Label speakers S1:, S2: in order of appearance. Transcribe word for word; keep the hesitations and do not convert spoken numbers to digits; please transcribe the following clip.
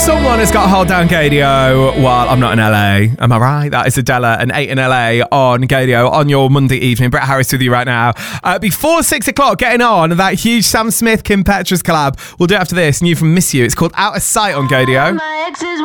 S1: Someone has got to hold down Gadio while I'm not in L A. Am I right? That is Adela and eight in L A on Gadio on your Monday evening. Brett Harris with you right now. Uh, before six o'clock, getting on that huge Sam Smith, Kim Petras collab. We'll do it after this. New from Miss You. It's called Out of Sight on Gadio.